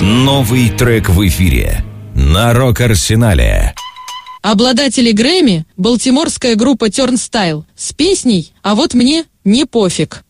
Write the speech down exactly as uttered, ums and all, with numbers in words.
Новый трек в эфире на Рок-Арсенале. Обладатели Грэмми — балтиморская группа Turnstile с песней «А вот мне не пофиг».